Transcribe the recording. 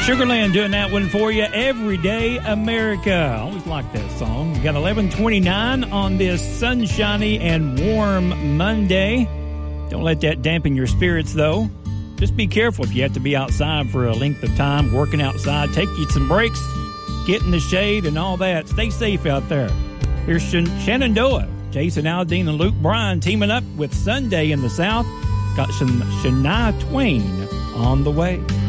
Sugarland doing that one for you. Everyday America. I always like that song. We got 11:29 on this sunshiny and warm Monday. Don't let that dampen your spirits, though. Just be careful if you have to be outside for a length of time, working outside. Take you some breaks, get in the shade and all that. Stay safe out there. Here's Shenandoah. Jason Aldean and Luke Bryan teaming up with Sunday in the South. Got some Shania Twain on the way.